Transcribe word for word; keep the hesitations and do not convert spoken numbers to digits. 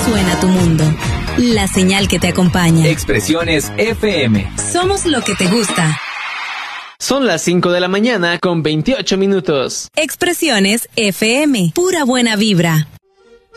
suena tu mundo. La señal que te acompaña. Expresiones F M. Somos lo que te gusta. Son las cinco de la mañana con veintiocho minutos. Expresiones F M. Pura buena vibra.